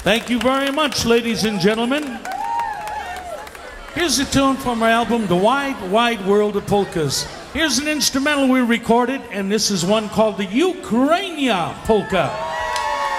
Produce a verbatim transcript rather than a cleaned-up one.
Thank you very much, ladies and gentlemen. Here's a tune from our album, The Wide, Wide World of Polkas. Here's an instrumental we recorded, and this is one called the Ukrainia Polka.